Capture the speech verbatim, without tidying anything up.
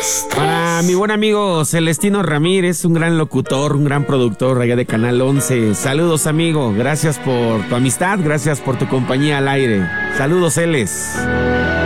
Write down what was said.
Para mi buen amigo Celestino Ramírez, un gran locutor, un gran productor allá de Canal once. Saludos, amigo. Gracias por tu amistad, gracias por tu compañía al aire. Saludos, Celes.